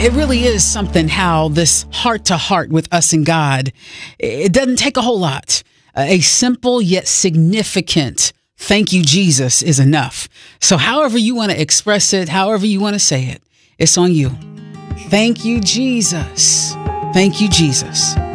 It really is something how this heart to heart with us and God, it doesn't take a whole lot. A simple yet significant thank you, Jesus, is enough. So however you want to express it, however you want to say it, it's on you. Thank you, Jesus. Thank you, Jesus.